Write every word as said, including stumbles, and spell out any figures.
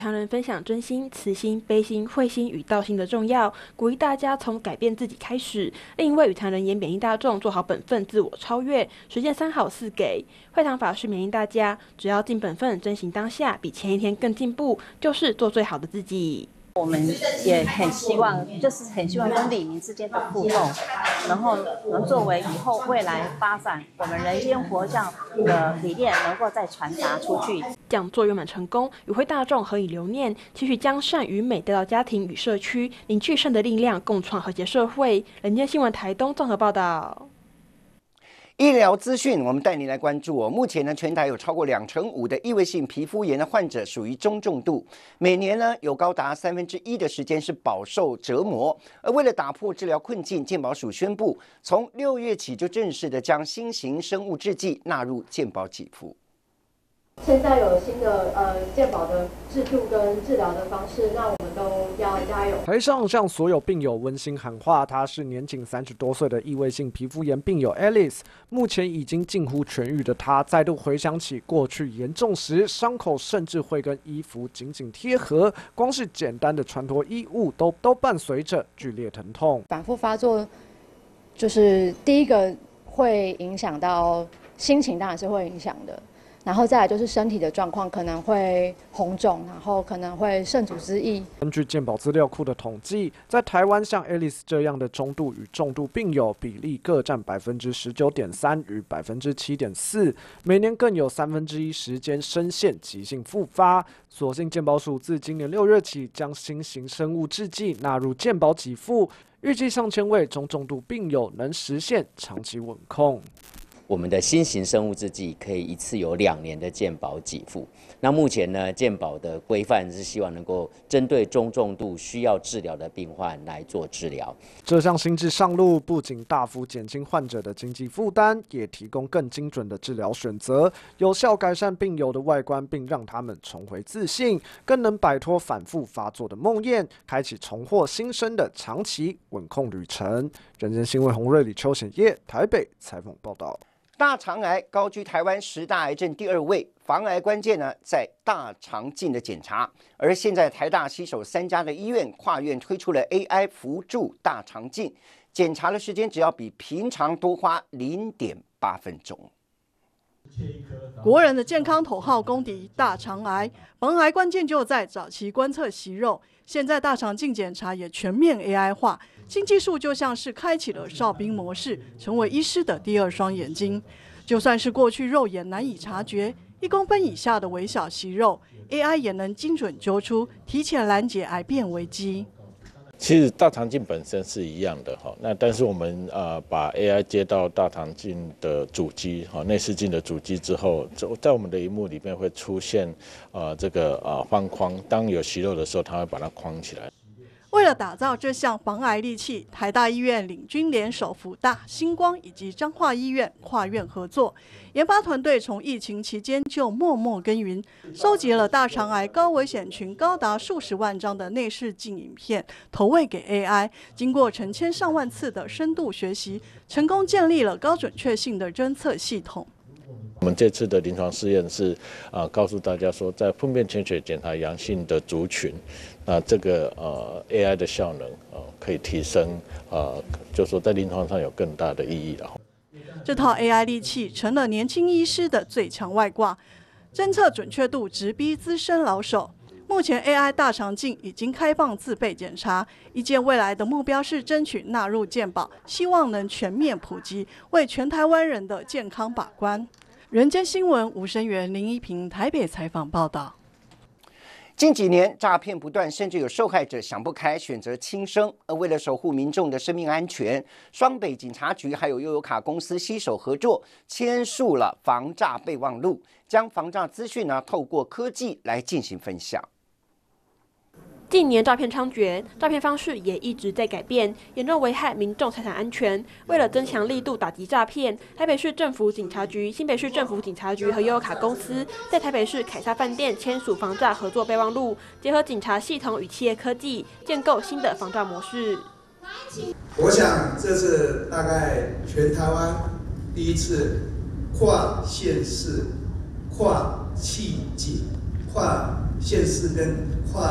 常人分享真心、慈心、悲心、慧心与道心的重要，鼓励大家从改变自己开始。另一位与常人言勉励大众做好本分，自我超越，实践三好四给。会堂法师勉励大家，只要尽本分，珍惜当下，比前一天更进步，就是做最好的自己。 我们也很希望，就是很希望跟李明之间的互动，然后能作为以后未来发展我们人间佛教的理念，能够再传达出去。 讲座圆满成功，与会大众何以留念？期许将善与美带到家庭与社区，凝聚善的力量，共创和谐社会。人间新闻台东综合报道。 医疗资讯，我们带您来关注哦。目前呢，全台有超过两成五的异位性皮肤炎的患者属于中重度，每年呢有高达三分之一的时间是饱受折磨。而为了打破治疗困境，健保署宣布，从六月起就正式的将新型生物制剂纳入健保给付。 现在有新的呃健保的制度跟治疗的方式，那我们都要加油。 台上向所有病友温馨喊话，她是年仅三十多岁的异位性皮肤炎病友 Alice， 目前已经近乎痊愈的她，再度回想起过去严重时，伤口甚至会跟衣服紧紧贴合，光是简单的穿脱衣物都都伴随着剧烈疼痛。 反复发作，就是第一个会影响到心情，当然是会影响的。然后再来就是身体的状况，可能会红肿，然后可能会肾组织液。 根据健保资料库的统计，在台湾像 Alice 这样的中度与重度病友比例各占百分之十九点三与百分之七点四，每年更有三分之一时间深陷急性复发。所幸健保署自今年六月起将新型生物制剂纳入健保给付，预计上千位中重度病友能实现长期稳控。 我们的新型生物制剂可以一次有两年的健保给付。那目前呢，健保的规范是希望能够针对中重度需要治疗的病患来做治疗。 这项新制上路，不仅大幅减轻患者的经济负担，也提供更精准的治疗选择，有效改善病友的外观，并让他们重回自信，更能摆脱反复发作的梦魇，开启重获新生的长期稳控旅程。人间新闻洪瑞、李秋显业台北采访报道。 大肠癌高居台湾十大癌症第二位，防癌关键呢在大肠镜的检查。而现在台大携手三家的医院跨院推出了 A I 辅助大肠镜，检查的时间只要比平常多花 零点八分钟。 国人的健康头号公敌大肠癌，防癌关键就在早期观测息肉。现在大肠镜检查也全面 A I 化，新技术就像是开启了哨兵模式，成为医师的第二双眼睛。就算是过去肉眼难以察觉，一公分以下的微小息肉 ，A I 也能精准揪出，提前拦截癌变危机。 其实大肠镜本身是一样的哈，那但是我们呃把 A I 接到大肠镜的主机哈，内视镜的主机之后，在我们的萤幕里面会出现呃这个呃方框，当有息肉的时候，它会把它框起来。 为了打造这项防癌利器，台大医院领军联手辅大、星光以及彰化医院跨院合作，研发团队从疫情期间就默默耕耘，收集了大肠癌高危险群高达数十万张的内视镜影片，投喂给 A I， 经过成千上万次的深度学习，成功建立了高准确性的侦测系统。 我们这次的临床试验是，呃，告诉大家说，在粪便潜血检查阳性的族群，那、呃、这个呃 A I 的效能呃可以提升，呃，就说在临床上有更大的意义了。 这套 A I 利器成了年轻医师的最强外挂，侦测准确度直逼资深老手。目前 A I 大肠镜已经开放自备检查，医界未来的目标是争取纳入健保，希望能全面普及，为全台湾人的健康把关。人间新闻吴声源、林依萍台北采访报道。 近几年诈骗不断，甚至有受害者想不开选择轻生。而为了守护民众的生命安全，双北警察局还有悠游卡公司携手合作，签署了防诈备忘录，将防诈资讯呢透过科技来进行分享。 近年诈骗猖獗，诈骗方式也一直在改变，严重危害民众财产安全。为了增强力度打击诈骗，台北市政府警察局、新北市政府警察局和悠游卡公司在台北市凯撒饭店签署防诈合作备忘录，结合警察系统与企业科技，建构新的防诈模式。 我想这是大概全台湾第一次跨县市、跨企警、 跨县市跟跨